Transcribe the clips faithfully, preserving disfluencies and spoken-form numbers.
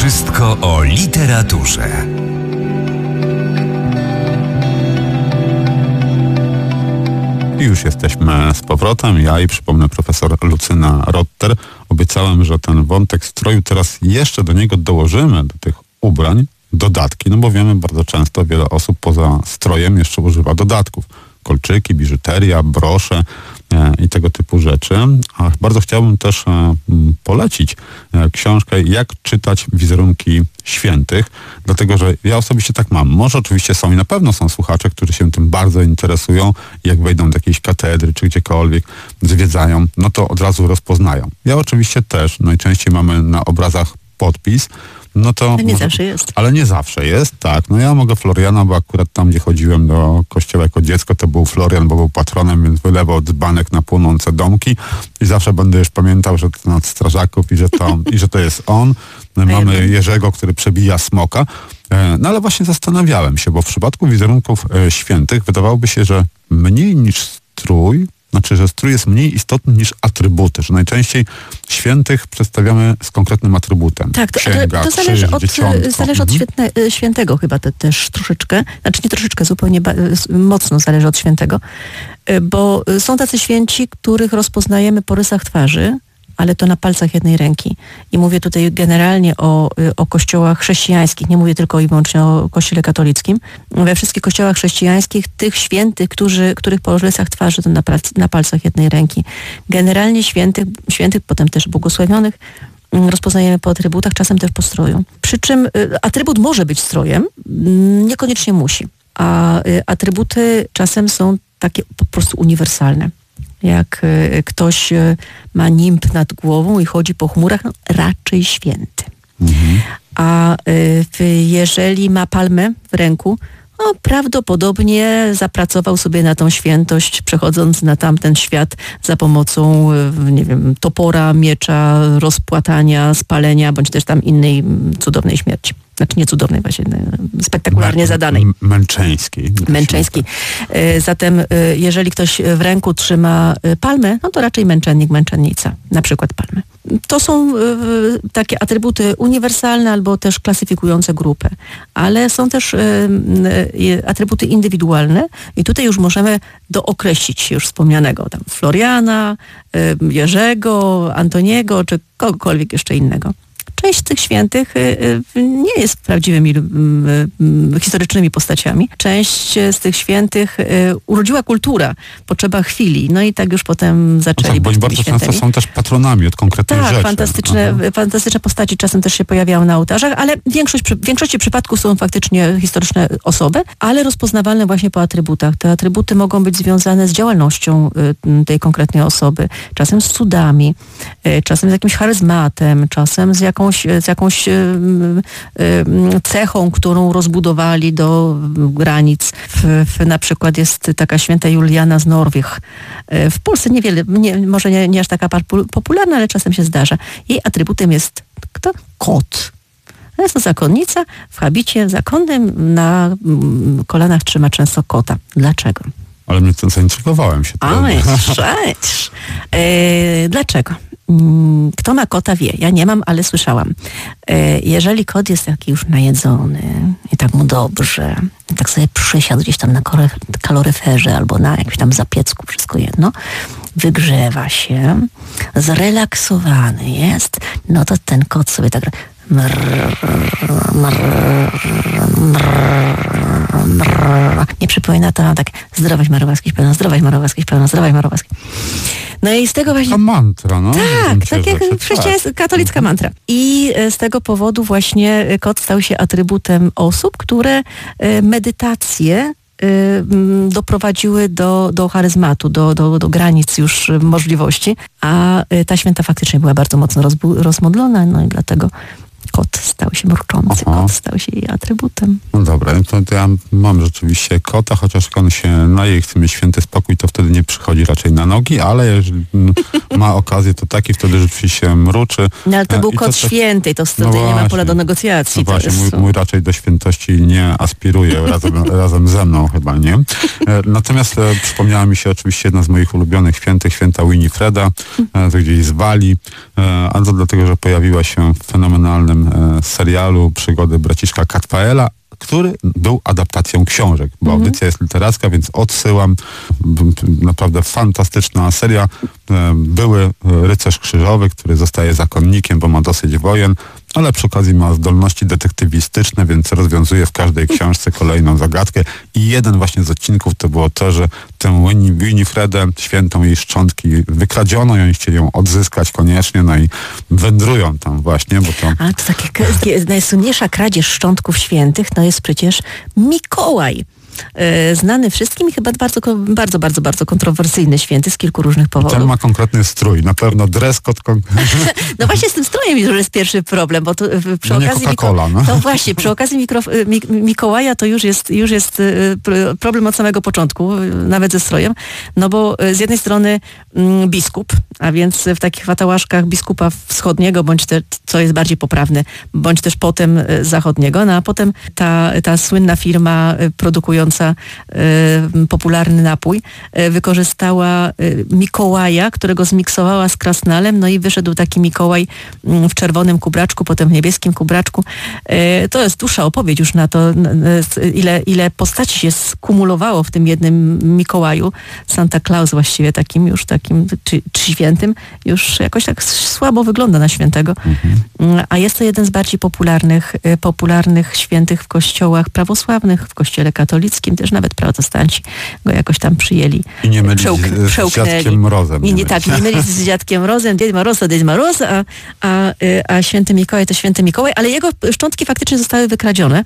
Wszystko o literaturze. I już jesteśmy z powrotem. Ja i przypomnę profesor Lucyna Rotter. Obiecałem, że ten wątek stroju teraz jeszcze do niego dołożymy, do tych ubrań, dodatki, no bo wiemy, bardzo często wiele osób poza strojem jeszcze używa dodatków. Kolczyki, biżuteria, brosze e, i tego typu rzeczy. A bardzo chciałbym też e, polecić e, książkę Jak czytać wizerunki świętych, dlatego że ja osobiście tak mam. Może oczywiście są i na pewno są słuchacze, którzy się tym bardzo interesują i jak wejdą do jakiejś katedry czy gdziekolwiek zwiedzają, no to od razu rozpoznają. Ja oczywiście też. Najczęściej mamy na obrazach podpis. No to ale nie może, zawsze jest. Ale nie zawsze jest, tak. No ja mogę Floriana, bo akurat tam, gdzie chodziłem do kościoła jako dziecko, to był Florian, bo był patronem, więc wylewał dzbanek na płonące domki i zawsze będę już pamiętał, że to nad strażaków i że to, i że to jest on. My mamy Jerzego, który przebija smoka. No ale właśnie zastanawiałem się, bo w przypadku wizerunków e, świętych wydawałoby się, że mniej niż strój, znaczy, że strój jest mniej istotny niż atrybuty, że najczęściej świętych przedstawiamy z konkretnym atrybutem. Tak, to, Księga, to zależy krzyż, od, dzieciątko. zależy od świętne, świętego chyba te, też troszeczkę, znaczy nie troszeczkę, zupełnie ba, mocno zależy od świętego, bo są tacy święci, których rozpoznajemy po rysach twarzy, ale to na palcach jednej ręki. I mówię tutaj generalnie o, o kościołach chrześcijańskich, nie mówię tylko i wyłącznie o kościele katolickim. We wszystkich kościołach chrześcijańskich tych świętych, którzy, których po rysach twarzy to na, na palcach jednej ręki. Generalnie świętych, świętych, potem też błogosławionych, rozpoznajemy po atrybutach, czasem też po stroju. Przy czym atrybut może być strojem, niekoniecznie musi. A atrybuty czasem są takie po prostu uniwersalne. Jak y, ktoś y, ma nimb nad głową i chodzi po chmurach, no raczej święty. Mhm. A y, jeżeli ma palmę w ręku, no, prawdopodobnie zapracował sobie na tą świętość, przechodząc na tamten świat za pomocą, y, nie wiem, topora, miecza, rozpłatania, spalenia, bądź też tam innej cudownej śmierci. Znaczy nie cudownej, właśnie spektakularnie Mę- zadanej. Męczeńskiej. Męczeńskiej. Zatem jeżeli ktoś w ręku trzyma palmę, no to raczej męczennik, męczennica. Na przykład palmę. To są takie atrybuty uniwersalne albo też klasyfikujące grupę. Ale są też atrybuty indywidualne i tutaj już możemy dookreślić już wspomnianego tam Floriana, Jerzego, Antoniego czy kogokolwiek jeszcze innego. Część z tych świętych nie jest prawdziwymi historycznymi postaciami. Część z tych świętych urodziła kultura, potrzeba chwili. No i tak już potem zaczęli no tak, być bo bardzo świętymi. często są też patronami od konkretnych tak, rzeczy. fantastyczne, fantastyczne postaci czasem też się pojawiają na ołtarzach, ale większość, w większości przypadków są faktycznie historyczne osoby, ale rozpoznawalne właśnie po atrybutach. Te atrybuty mogą być związane z działalnością tej konkretnej osoby, czasem z cudami, czasem z jakimś charyzmatem, czasem z jakąś z jakąś cechą, którą rozbudowali do granic. W, w, na przykład jest taka święta Juliana z Norwich. W Polsce niewiele, nie, może nie, nie aż taka popularna, ale czasem się zdarza. Jej atrybutem jest kto? Kot. Jest to zakonnica w habicie zakonnym, na kolanach trzyma często kota. Dlaczego? Ale mnie to zaintrygowałem się. A, cześć. E, dlaczego? Kto ma kota wie. Ja nie mam, ale słyszałam. Jeżeli kot jest taki już najedzony i tak mu dobrze, i tak sobie przysiadł gdzieś tam na kaloryferze albo na jakimś tam zapiecku, wszystko jedno, wygrzewa się, zrelaksowany jest, no to ten kot sobie tak mrr, mrr, mrr, mrr. Nie przypomina to nam tak zdrowaś Marowackiś pełna, zdrowaś Marowackiś pełna, zdrowaś Marowackiś. No i z tego właśnie... To mantra, no. Tak, tak jak chrześcijańska, katolicka mantra. I z tego powodu właśnie kot stał się atrybutem osób, które medytacje doprowadziły do, do charyzmatu, do, do, do granic już możliwości, a ta święta faktycznie była bardzo mocno rozbu- rozmodlona, no i dlatego kot stał się mruczący, Aha. kot stał się jej atrybutem. No dobra, to, to ja mam rzeczywiście kota, chociaż jak on się naje i chce mieć święty spokój, to wtedy nie przychodzi raczej na nogi, ale jeżeli ma okazję, to taki wtedy rzeczywiście mruczy. No ale to był I kot to, święty, to wtedy no nie ma właśnie. pola do negocjacji. No to właśnie, jest... mój, mój raczej do świętości nie aspiruje, razem, razem ze mną chyba, nie? Natomiast e, przypomniała mi się oczywiście jedna z moich ulubionych świętych, święta Winifreda, e, to gdzieś z Walii, e, a to dlatego, że pojawiła się w fenomenalnym oryginalnym e, serialu Przygody braciszka Katfaela, który był adaptacją książek, bo mhm. audycja jest literacka, więc odsyłam. Naprawdę fantastyczna seria. Były rycerz krzyżowy, który zostaje zakonnikiem, bo ma dosyć wojen, ale przy okazji ma zdolności detektywistyczne, więc rozwiązuje w każdej książce kolejną zagadkę. I jeden właśnie z odcinków to było to, że tę Winifredę, świętą jej szczątki, wykradziono i oni chcieli ją odzyskać koniecznie, no i wędrują tam właśnie, bo to... A to takie, najsłynniejsza kradzież szczątków świętych, no jest przecież Mikołaj. Znany wszystkim i chyba bardzo, bardzo, bardzo, bardzo kontrowersyjny święty z kilku różnych powodów. Ten ma konkretny strój, na pewno dress code. Kon... No właśnie z tym strojem już jest pierwszy problem, bo to przy no okazji... Coca-Cola, Miko... no. no właśnie, przy okazji mikro... Mikołaja to już jest, już jest problem od samego początku, nawet ze strojem, no bo z jednej strony biskup, a więc w takich watałaszkach biskupa wschodniego, bądź też, co jest bardziej poprawne, bądź też potem zachodniego, no a potem ta, ta słynna firma produkująca Y, popularny napój, y, wykorzystała y, Mikołaja, którego zmiksowała z krasnalem, no i wyszedł taki Mikołaj y, w czerwonym kubraczku, potem w niebieskim kubraczku. Y, to jest dłuższa opowieść już na to, y, ile, ile postaci się skumulowało w tym jednym Mikołaju. Santa Claus właściwie takim już takim, czy, czy świętym, już jakoś tak słabo wygląda na świętego. Mhm. Y, a jest to jeden z bardziej popularnych, y, popularnych świętych w kościołach prawosławnych, w kościele katolickim, też nawet protestanci go jakoś tam przyjęli. I nie mylić Przełk- z Dziadkiem Mrozem. I nie, tak, nie mylić z Dziadkiem Mrozem. Dziad Moroz to Dziad Moroz, a, a, a Święty Mikołaj to Święty Mikołaj, ale jego szczątki faktycznie zostały wykradzione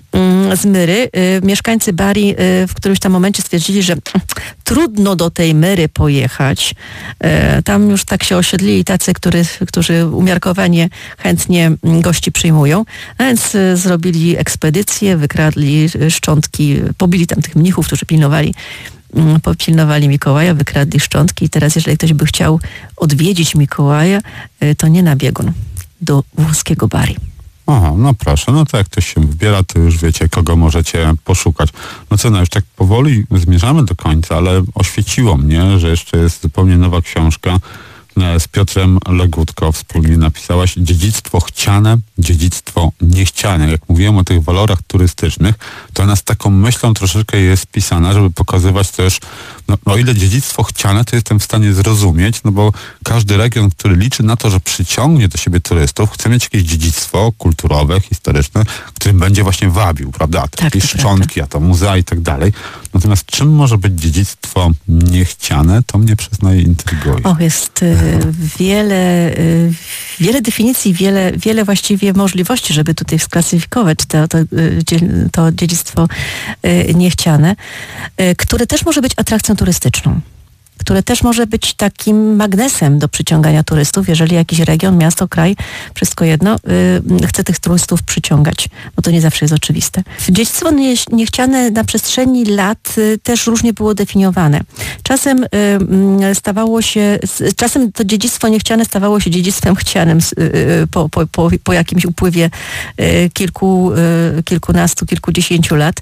z Myry. Mieszkańcy Bari w którymś tam momencie stwierdzili, że trudno do tej Myry pojechać. Tam już tak się osiedlili tacy, który, którzy umiarkowanie chętnie gości przyjmują. A więc zrobili ekspedycję, wykradli szczątki, pobili tam tych mnichów, którzy pilnowali popilnowali Mikołaja, wykradli szczątki i teraz jeżeli ktoś by chciał odwiedzić Mikołaja, to nie na biegun, do włoskiego Bari. Aha, no proszę, no to jak ktoś się wybiera, to już wiecie, kogo możecie poszukać. No co, no już tak powoli zmierzamy do końca, ale oświeciło mnie, że jeszcze jest zupełnie nowa książka z Piotrem Legutko. Wspólnie napisałaś Dziedzictwo chciane, dziedzictwo niechciane. Jak mówiłem o tych walorach turystycznych, to ona z taką myślą troszeczkę jest pisana, żeby pokazywać też, no, o ile dziedzictwo chciane, to jestem w stanie zrozumieć, no bo każdy region, który liczy na to, że przyciągnie do siebie turystów, chce mieć jakieś dziedzictwo kulturowe, historyczne, którym będzie właśnie wabił, prawda? Te tak, jakieś szczątki, prawda. A to muzea i tak dalej. Natomiast czym może być dziedzictwo niechciane, to mnie przyznaję intryguje. Och, jest y, wiele, y, wiele definicji, wiele, wiele właściwie możliwości, żeby tutaj sklasyfikować to, to, to dziedzictwo y, niechciane, y, które też może być atrakcją turystyczną, które też może być takim magnesem do przyciągania turystów, jeżeli jakiś region, miasto, kraj, wszystko jedno, yy, chce tych turystów przyciągać, bo to nie zawsze jest oczywiste. Dziedzictwo nie, niechciane na przestrzeni lat y, też różnie było definiowane. Czasem y, stawało się, z, czasem to dziedzictwo niechciane stawało się dziedzictwem chcianym y, y, po, po, po, po jakimś upływie y, kilku, y, kilkunastu, kilkudziesięciu lat.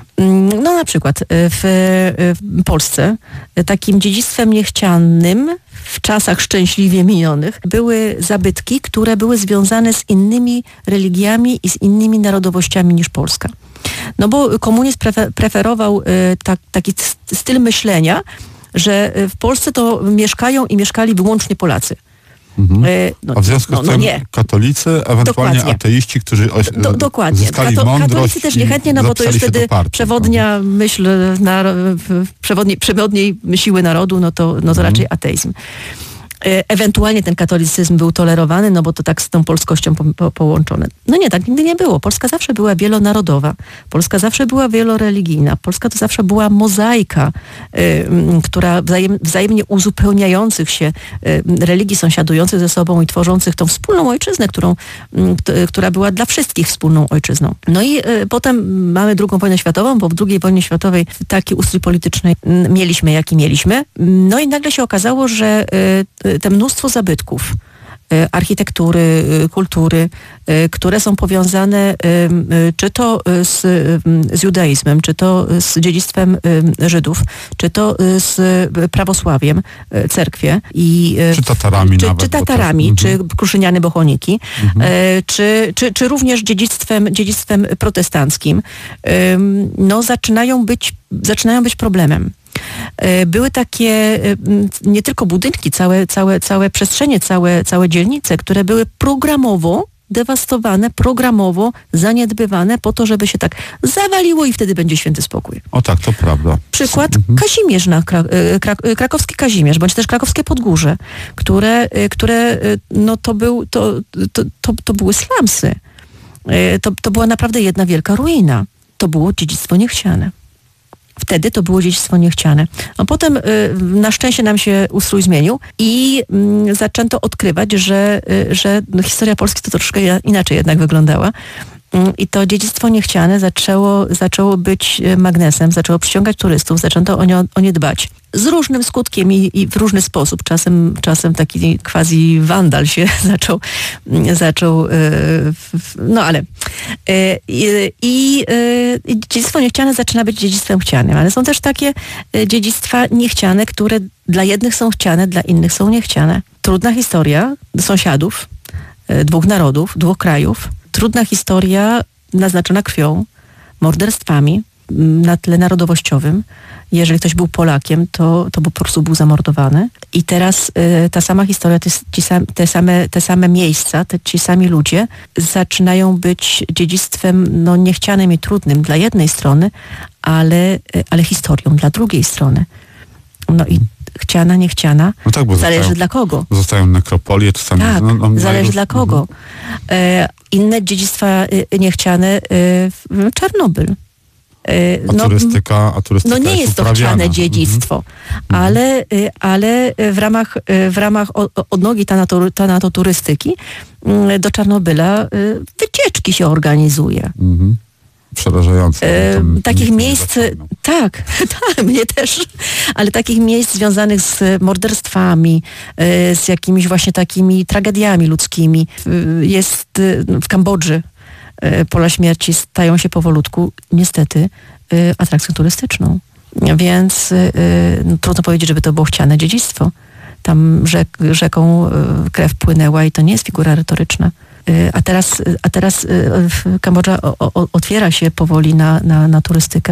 No na przykład w, w Polsce takim dziedzictwem niechcianym w czasach szczęśliwie minionych były zabytki, które były związane z innymi religiami i z innymi narodowościami niż Polska. No bo komunizm preferował tak, taki styl myślenia, że w Polsce to mieszkają i mieszkali wyłącznie Polacy. Mhm. No, A w związku no, z tym no katolicy, ewentualnie dokładnie. ateiści, którzy oś, Do, dokładnie. zyskali Kato, mądrość katolicy też niechętnie, no bo to już wtedy przewodnia myśl na, przewodniej, przewodniej siły narodu, no to, no to mhm. raczej ateizm. Ewentualnie ten katolicyzm był tolerowany, no bo to tak z tą polskością po, po, połączone. No nie, tak nigdy nie było. Polska zawsze była wielonarodowa. Polska zawsze była wieloreligijna. Polska to zawsze była mozaika, y, która wzajem, wzajemnie uzupełniających się y, religii sąsiadujących ze sobą i tworzących tą wspólną ojczyznę, którą, y, t, która była dla wszystkich wspólną ojczyzną. No i y, potem mamy drugą wojnę światową, bo w drugiej wojnie światowej taki ustrój polityczny y, mieliśmy, jaki mieliśmy. No i nagle się okazało, że y, te mnóstwo zabytków architektury, kultury, które są powiązane czy to z, z judaizmem, czy to z dziedzictwem Żydów, czy to z prawosławiem, cerkwie. I, czy Tatarami czy, nawet. Czy Tatarami, to, czy mhm. Kruszyniany Bochoniki, mhm. czy, czy, czy również dziedzictwem, dziedzictwem protestanckim, no zaczynają być, zaczynają być problemem. Były takie nie tylko budynki, całe, całe, całe przestrzenie, całe, całe dzielnice, które były programowo dewastowane, programowo zaniedbywane po to, żeby się tak zawaliło i wtedy będzie święty spokój. O tak, to prawda. Przykład mhm. Kazimierz, na Krak- Krak- krakowski Kazimierz, bądź też krakowskie Podgórze, które, które no to, był, to, to, to, to były slumsy. To, to była naprawdę jedna wielka ruina. To było dziedzictwo niechciane. Wtedy to było dziedzictwo niechciane. A potem y, na szczęście nam się ustrój zmienił i y, zaczęto odkrywać, że, y, że no, historia Polski to troszkę inaczej jednak wyglądała. Y, I to dziedzictwo niechciane zaczęło, zaczęło być magnesem, zaczęło przyciągać turystów, zaczęto o nie, o nie dbać. Z różnym skutkiem i, i w różny sposób. Czasem, czasem taki quasi wandal się zaczął, zaczął y, w, no ale y, y, i y, dziedzictwo niechciane zaczyna być dziedzictwem chcianym, ale są też takie y, dziedzictwa niechciane, które dla jednych są chciane, dla innych są niechciane. Trudna historia sąsiadów, y, dwóch narodów, dwóch krajów. Trudna historia naznaczona krwią, morderstwami na tle narodowościowym. Jeżeli ktoś był Polakiem, to, to po prostu był zamordowany. I teraz y, ta sama historia, te, ci sam, te, same, te same miejsca, te, ci sami ludzie zaczynają być dziedzictwem no, niechcianym i trudnym dla jednej strony, ale, y, ale historią dla drugiej strony. No i chciana, niechciana, no tak, bo zależy zostają, dla kogo. Zostają nekropolie, czasami... Tak, no, no, zależy najróż... dla kogo. Mhm. Y, inne dziedzictwa y, niechciane, y, Czarnobyl. A no, turystyka, a turystyka no nie jest jest to uprawiana. chciane dziedzictwo, mhm. ale, ale w ramach, w ramach odnogi tanatoturystyki do Czarnobyla wycieczki się organizuje. Mhm. Przerażające. E, takich miejsc, tak, tak, mnie też, ale takich miejsc związanych z morderstwami, e, z jakimiś właśnie takimi tragediami ludzkimi e, jest w Kambodży. Pola śmierci stają się powolutku, niestety, y, atrakcją turystyczną. Więc y, no, trudno powiedzieć, żeby to było chciane dziedzictwo. Tam rzek, rzeką y, krew płynęła i to nie jest figura retoryczna. Y, a teraz, y, a teraz y, Kambodża o, o, otwiera się powoli na, na, na turystykę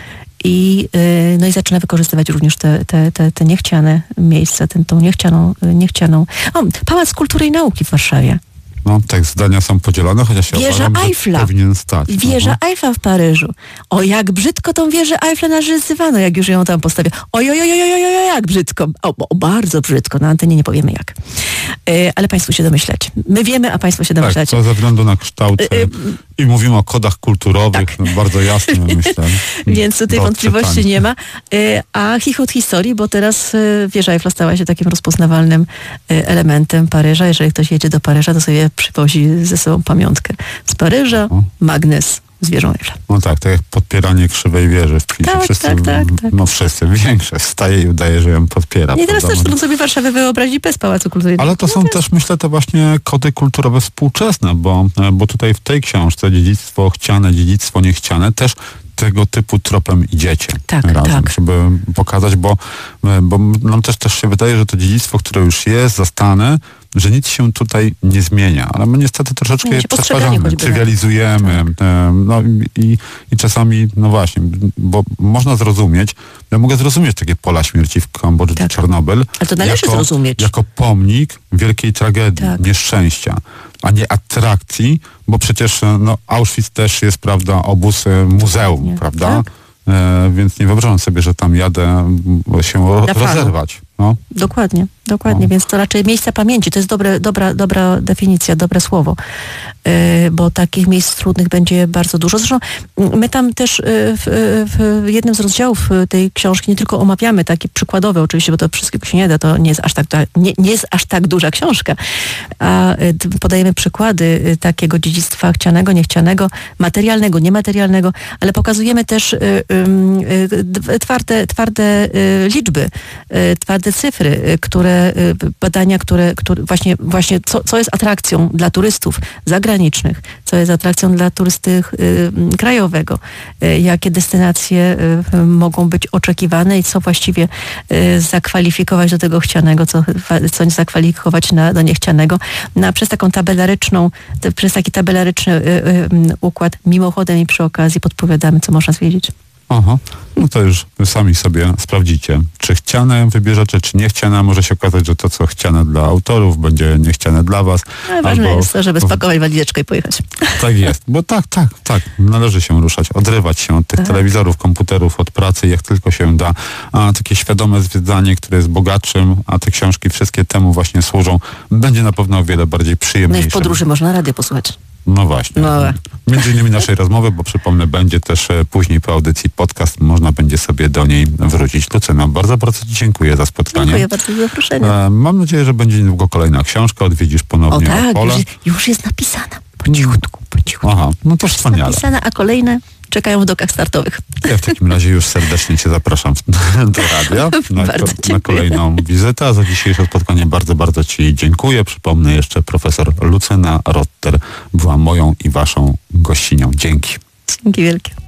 i, y, no i zaczyna wykorzystywać również te, te, te, te niechciane miejsca, tę, tą niechcianą, niechcianą... O, Pałac Kultury i Nauki w Warszawie. No, tak, zdania są podzielone, chociaż ja Wieża uważam, Eiffla. że powinien stać. Wieża uh-huh. Eiffla w Paryżu. O, jak brzydko tą wieżę Eiffla narysowano, jak już ją tam postawię. Oj, oj, oj, oj, oj, oj, jak brzydko. O, o, bardzo brzydko. Na antenie nie powiemy jak. Yy, ale Państwo się domyślacie. My wiemy, a Państwo się domyślacie. Tak, to ze względu na kształt yy, yy, i mówimy o kodach kulturowych, tak. No, bardzo jasnie myślę. Więc tutaj wątpliwości czytania. Nie ma. Yy, a chichot historii, bo teraz yy, wieża Eiffla stała się takim rozpoznawalnym yy, elementem Paryża. Jeżeli ktoś jedzie do Paryża, to sobie przywozi ze sobą pamiątkę z Paryża, o. magnes z wieżą Eiffla. No tak, tak jak podpieranie krzywej wieży w Pisie. Tak, wszyscy, tak, tak, tak. No wszyscy, większość wstaje i udaje, że ją podpiera. I teraz też trudno sobie Warszawę wyobrazić bez Pałacu Kultury. Ale to są no też, myślę, te właśnie kody kulturowe współczesne, bo, bo tutaj w tej książce dziedzictwo chciane, dziedzictwo niechciane też tego typu tropem idziecie tak, razem, tak. żeby pokazać, bo, bo nam też, też się wydaje, że to dziedzictwo, które już jest zastane, że nic się tutaj nie zmienia, ale my niestety troszeczkę je przetwarzamy, trywializujemy, tak. no i, i czasami, no właśnie, bo można zrozumieć, ja mogę zrozumieć takie pola śmierci w Kambodży, tak. Czarnobyl, ale to należy jako, zrozumieć. jako pomnik wielkiej tragedii, tak. nieszczęścia, a nie atrakcji, bo przecież no, Auschwitz też jest, prawda, obóz muzeum, nie. prawda? Tak. E, więc nie wyobrażam sobie, że tam jadę się ro- rozerwać. No. Dokładnie, dokładnie, no. Więc to raczej miejsca pamięci, to jest dobre, dobra, dobra definicja, dobre słowo, yy, bo takich miejsc trudnych będzie bardzo dużo. Zresztą my tam też yy, w, w jednym z rozdziałów tej książki nie tylko omawiamy takie przykładowe, oczywiście, bo to wszystkiego się nie da, to nie jest aż tak, nie, nie jest aż tak duża książka, a yy, podajemy przykłady yy, takiego dziedzictwa chcianego, niechcianego, materialnego, niematerialnego, ale pokazujemy też yy, yy, twarde, twarde yy, liczby, yy, twarde te cyfry, które, badania, które, które właśnie, właśnie co, co jest atrakcją dla turystów zagranicznych, co jest atrakcją dla turysty krajowego, jakie destynacje mogą być oczekiwane i co właściwie zakwalifikować do tego chcianego, co, co zakwalifikować na, do niechcianego. No, przez taką tabelaryczną, te, przez taki tabelaryczny y, y, układ mimochodem i przy okazji podpowiadamy, co można zwiedzić. Aha, no to już sami sobie sprawdzicie, czy chciane wybierzecie, czy niechciane. Może się okazać, że to, co chciane dla autorów, będzie niechciane dla was. Ale ważne albo... jest to, żeby spakować walizeczkę i pojechać. Tak jest, bo tak, tak, tak, należy się ruszać, odrywać się od tych tak. telewizorów, komputerów, od pracy, jak tylko się da. A takie świadome zwiedzanie, które jest bogatszym, a te książki wszystkie temu właśnie służą, będzie na pewno o wiele bardziej przyjemniejsze. No i w podróży można radio posłuchać. No właśnie. No. Między innymi naszej rozmowy, bo przypomnę, będzie też później po audycji podcast, można będzie sobie do niej wrócić. Lucyna, bardzo, bardzo Ci dziękuję za spotkanie. Dziękuję bardzo za zaproszenie. E, mam nadzieję, że będzie niedługo kolejna książka, odwiedzisz ponownie o, tak, Opole. Już, już jest napisana. Po cichutku, po cichutku. Aha, no to już wspaniale. Jest napisana, a kolejne czekają w dokach startowych. Ja w takim razie już serdecznie Cię zapraszam do radia na, ko, na kolejną wizytę. A za dzisiejsze spotkanie bardzo, bardzo Ci dziękuję. Przypomnę jeszcze, profesor Lucyna Rotter była moją i Waszą gościnią. Dzięki. Dzięki wielkie.